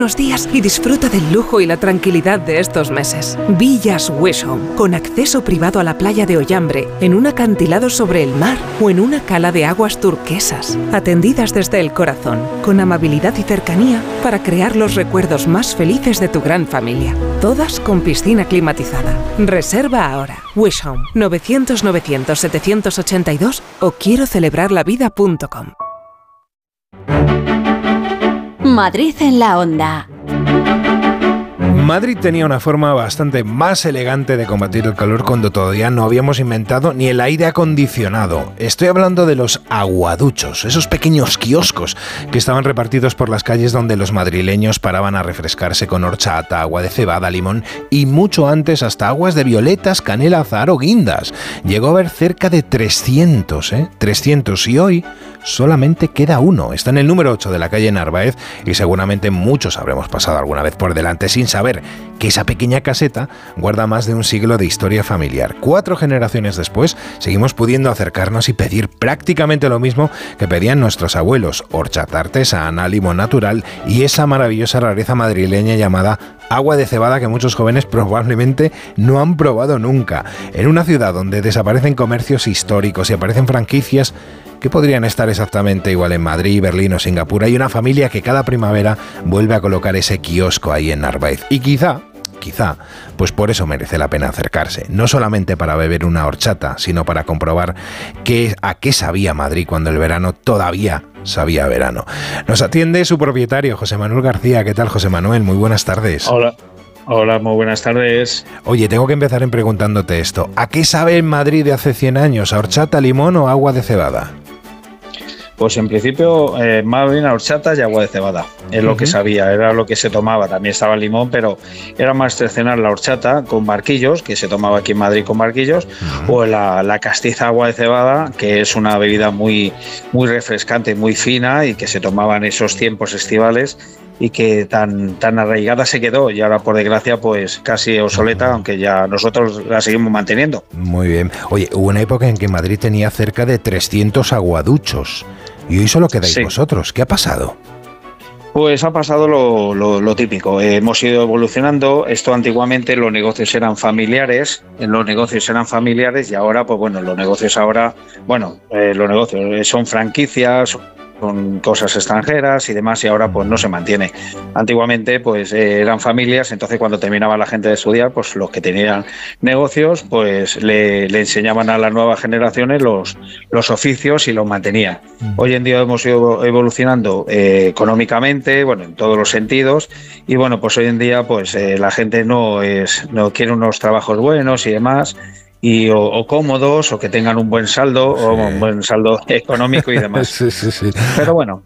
unos días y disfruta del lujo y la tranquilidad de estos meses. Villas Wish Home, con acceso privado a la playa de Ollambre, en un acantilado sobre el mar o en una cala de aguas turquesas, atendidas desde el corazón, con amabilidad y cercanía para crear los recuerdos más felices de tu gran familia. Todas con piscina climatizada. Reserva ahora. Wish Home, 900-900-782 o quiero celebrarlavida.com. Madrid en la onda. Madrid tenía una forma bastante más elegante de combatir el calor cuando todavía no habíamos inventado ni el aire acondicionado. Estoy hablando de los aguaduchos, esos pequeños kioscos que estaban repartidos por las calles donde los madrileños paraban a refrescarse con horchata, agua de cebada, limón y mucho antes hasta aguas de violetas, canela, azahar o guindas. Llegó a haber cerca de 300, 300 y hoy solamente queda uno. Está en el número 8 de la calle Narváez y seguramente muchos habremos pasado alguna vez por delante sin saber que esa pequeña caseta guarda más de un siglo de historia familiar. 4 generaciones después seguimos pudiendo acercarnos y pedir prácticamente lo mismo que pedían nuestros abuelos: horchata artesana, limón natural y esa maravillosa rareza madrileña llamada agua de cebada que muchos jóvenes probablemente no han probado nunca. En una ciudad donde desaparecen comercios históricos y aparecen franquicias que podrían estar exactamente igual en Madrid, Berlín o Singapur, hay una familia que cada primavera vuelve a colocar ese kiosco ahí en Narváez. Y quizá, pues por eso merece la pena acercarse. No solamente para beber una horchata, sino para comprobar a qué sabía Madrid cuando el verano todavía sabía verano. Nos atiende su propietario, José Manuel García. ¿Qué tal, José Manuel? Muy buenas tardes. Hola, muy buenas tardes. Oye, tengo que empezar preguntándote esto. ¿A qué sabe en Madrid de hace 100 años? ¿A horchata, limón o agua de cebada? Pues en principio más bien a horchata y agua de cebada, es lo que sabía, era lo que se tomaba. También estaba el limón, pero era más excepcional la horchata con barquillos, que se tomaba aquí en Madrid con barquillos, o la castiza agua de cebada, que es una bebida muy, muy refrescante, muy fina y que se tomaba en esos tiempos estivales y que tan arraigada se quedó y ahora por desgracia pues casi obsoleta, aunque ya nosotros la seguimos manteniendo. Muy bien. Oye, hubo una época en que Madrid tenía cerca de 300 aguaduchos y hoy solo quedáis vosotros. ¿Qué ha pasado? Pues ha pasado lo típico. Hemos ido evolucionando. Esto antiguamente los negocios eran familiares, y ahora, pues bueno, los negocios son franquicias, con cosas extranjeras y demás, y ahora pues no se mantiene. Antiguamente pues eran familias, entonces cuando terminaba la gente de estudiar, pues los que tenían negocios pues le enseñaban a las nuevas generaciones los oficios y los mantenían. Hoy en día hemos ido evolucionando económicamente, bueno, en todos los sentidos, y bueno, pues hoy en día pues la gente no quiere unos trabajos buenos y demás, o cómodos, o que tengan un buen saldo, o un buen saldo económico y demás. Sí. Pero bueno.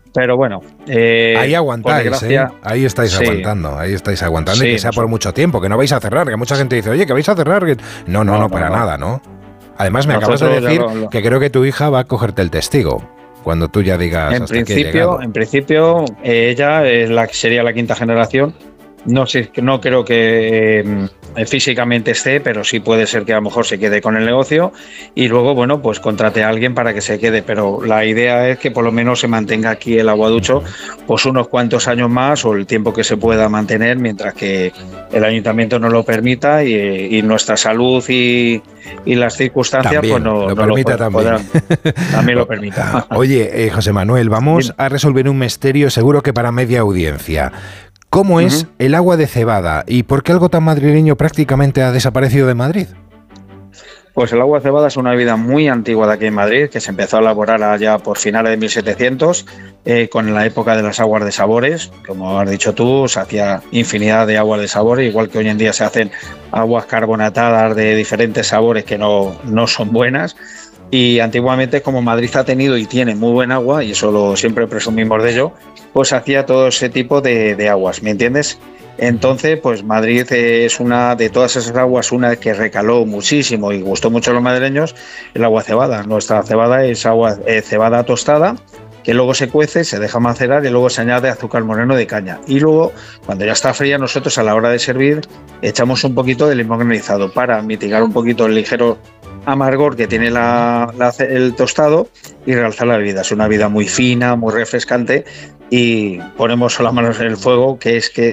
Ahí aguantáis, ahí estáis aguantando, y que sea por mucho tiempo, que no vais a cerrar, que mucha gente dice, oye, que vais a cerrar. No, para nada, ¿no? Además, me acabas de decir que creo que tu hija va a cogerte el testigo cuando tú ya digas hasta aquí he llegado. En principio, ella sería la 5ª generación. No sé, no creo que físicamente esté, pero sí puede ser que a lo mejor se quede con el negocio y luego, bueno, pues contrate a alguien para que se quede, pero la idea es que por lo menos se mantenga aquí el aguaducho pues unos cuantos años más, o el tiempo que se pueda mantener, mientras que el ayuntamiento no lo permita y nuestra salud y las circunstancias también, pues no lo permita, también lo permita. Oye, José Manuel, vamos a resolver un misterio seguro que para media audiencia. ¿Cómo es el agua de cebada y por qué algo tan madrileño prácticamente ha desaparecido de Madrid? Pues el agua de cebada es una bebida muy antigua de aquí en Madrid, que se empezó a elaborar allá por finales de 1700, con la época de las aguas de sabores. Como has dicho tú, se hacía infinidad de aguas de sabores, igual que hoy en día se hacen aguas carbonatadas de diferentes sabores que no son buenas. Y antiguamente, como Madrid ha tenido y tiene muy buen agua, y eso siempre presumimos de ello, pues hacía todo ese tipo de aguas, ¿me entiendes? Entonces, pues Madrid es una de todas esas aguas, una que recaló muchísimo y gustó mucho a los madrileños, el agua cebada. Nuestra cebada es agua cebada tostada, que luego se cuece, se deja macerar y luego se añade azúcar moreno de caña. Y luego, cuando ya está fría, nosotros a la hora de servir echamos un poquito de limón granizado para mitigar un poquito el ligero amargor que tiene el tostado y realzar la bebida. Es una bebida muy fina, muy refrescante, y ponemos las manos en el fuego, que es que